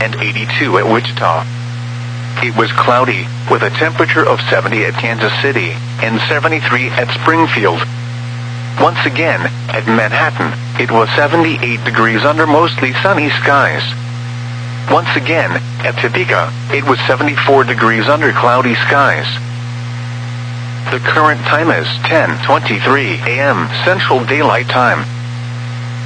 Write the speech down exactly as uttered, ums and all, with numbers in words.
and eighty-two at Wichita. It was cloudy, with a temperature of seventy at Kansas City, and seventy-three at Springfield. Once again, at Manhattan, it was seventy-eight degrees under mostly sunny skies. Once again, at Topeka, it was seventy-four degrees under cloudy skies. The current time is ten twenty-three a m Central Daylight Time.